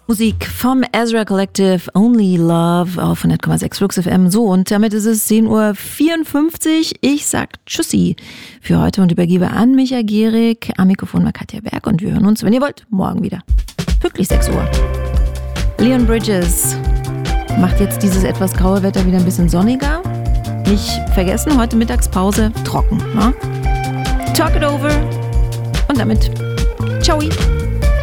Musik vom Ezra Collective, Only Love auf 100,6 Flux FM. So, und damit ist es 10.54 Uhr. Ich sag Tschüssi für heute und übergebe an Micha Gehrig, am Mikrofon war Katja Berg und wir hören uns, wenn ihr wollt, morgen wieder. Pünktlich 6 Uhr. Leon Bridges macht jetzt dieses etwas graue Wetter wieder ein bisschen sonniger. Nicht vergessen, heute Mittagspause trocken. Ne? Talk it over und damit ciao.